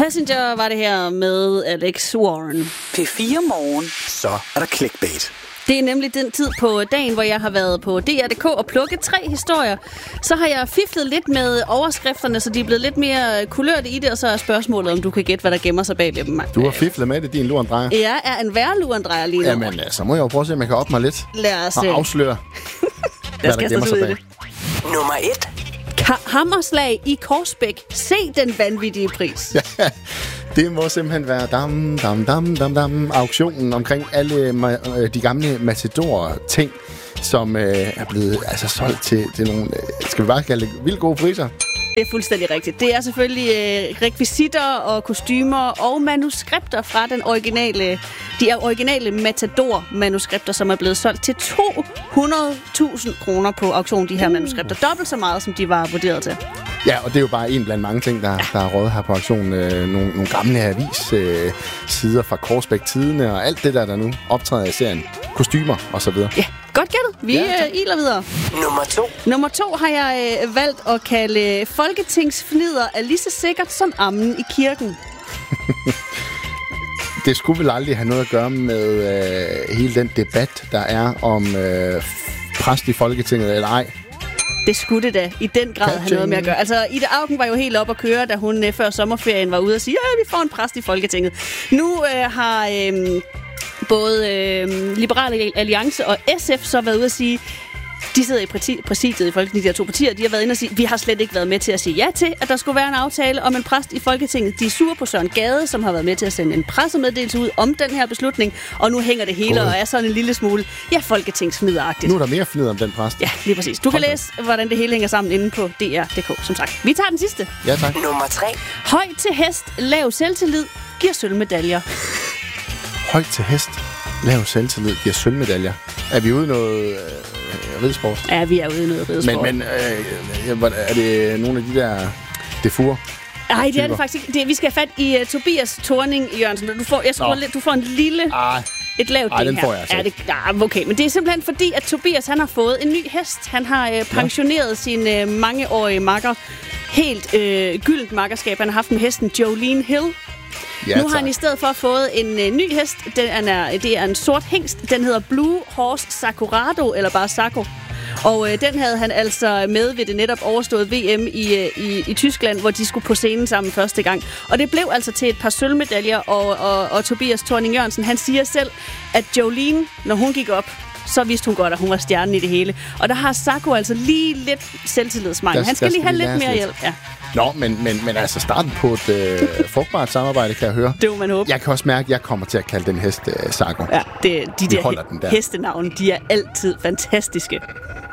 Passenger var det her med Alex Warren. P4 Morgen. Så er der clickbait. Det er nemlig den tid på dagen, hvor jeg har været på DR.dk og plukket 3 historier. Så har jeg fiflet lidt med overskrifterne, så de er blevet lidt mere kulørte i det, og så er spørgsmålet, om du kan gætte, hvad der gemmer sig bag ved dem. Du har fiflet med det, din lurendrejer. Jeg er en værre lurendrejer lige nu. Jamen, så må jeg jo prøve at se, om jeg kan op mig lidt. Lad os og afsløre, hvad der gemmer sig bag. Nummer 1. Hammerslag i Korsbæk. Se den vanvittige pris. Ja, det må simpelthen være auktionen omkring alle de gamle Matador-ting, som er blevet solgt til nogle, skal vi bare kalde det, vildt gode priser. Det er fuldstændig rigtigt. Det er selvfølgelig rekvisitter og kostymer og manuskripter fra de originale Matador-manuskripter, som er blevet solgt til 200.000 kroner på auktion, de her manuskripter. Dobbelt så meget, som de var vurderet til. Ja, og det er jo bare en blandt mange ting, der er rådet her på auktionen. Nogle gamle avis-sider fra Korsbæk Tidene og alt det der nu optræder i serien. Kostymer og så videre. Ja, godt gættet. Vi iler videre. Nummer 2 har jeg valgt at kalde folketingsfnider er lige så sikkert som ammen i kirken. Det skulle vel aldrig have noget at gøre med hele den debat, der er om præst i Folketinget eller ej. Det skulle det da i den grad have noget med at gøre. Altså, Ida Auken var jo helt op at køre, da hun før sommerferien var ude og sige, vi får en præst i Folketinget. Nu har både Liberale Alliance og SF så været ude at sige, de sidder i præsidiet i Folketinget, de her 2 partier, de har været inde og sige, vi har slet ikke været med til at sige ja til, at der skulle være en aftale om en præst i Folketinget. De er sure på Søren Gade, som har været med til at sende en pressemeddelelse ud om den her beslutning, og nu hænger det hele og er sådan en lille smule, folketingsfnideragtigt. Nu er der mere fnider om den præst. Ja, lige præcis. Du kan læse, hvordan det hele hænger sammen inde på DR.dk, som sagt. Vi tager den sidste. Ja, tak. Nummer 3. Høj til hest, lav selvtillid, giver sølvmedaljer. Høj til hest, lav selvtillid, giver sølvmedaljer. Er vi ude i noget ridesport? Ja, vi er ude i noget ridesport. Men er det nogle af de der defurer? Nej, det er det faktisk ikke. Vi skal have fat i Tobias Thorning Jørgensen. Du får en lille... Et lavt ding den her. får jeg altså. Okay, men det er simpelthen fordi, at Tobias han har fået en ny hest. Han har pensioneret sin mangeårige makker. Helt gyldent makkerskab. Han har haft med hesten Jolene Hill. Ja, nu har han i stedet for fået en ny hest. Det er en sort hingst. Den hedder Blue Horse Sakurado, eller bare Sako. Og den havde han altså med ved det netop overståede VM i Tyskland, hvor de skulle på scenen sammen første gang. Og det blev altså til et par sølvmedaljer, og Tobias Thorning Jørgensen, han siger selv, at Jolene, når hun gik op, så vidste hun godt, at hun var stjernen i det hele. Og der har Sako altså lige lidt selvtillidsmangel. Han skal lige have lidt mere hjælp. Ja. Nå, men altså starten på et frugtbart samarbejde, kan jeg høre. Det må man håbe. Jeg kan også mærke, at jeg kommer til at kalde den hest Sako. Ja, de der hestenavne, de er altid fantastiske.